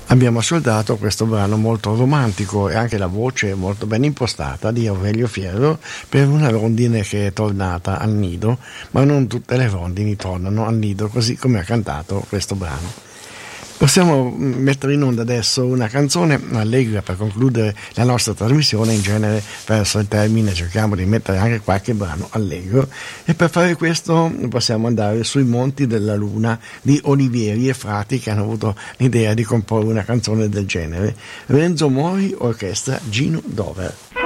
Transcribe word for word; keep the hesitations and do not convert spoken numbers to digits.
Abbiamo ascoltato questo brano molto romantico e anche la voce molto ben impostata di Aurelio Fierro per una rondine che è tornata al nido, ma non tutte le rondini tornano al nido, così come ha cantato questo brano. Possiamo mettere in onda adesso una canzone allegra per concludere la nostra trasmissione. In genere verso il termine cerchiamo di mettere anche qualche brano allegro, e per fare questo possiamo andare sui monti della luna di Olivieri e Frati, che hanno avuto l'idea di comporre una canzone del genere. Renzo Mori, orchestra Gino Dover.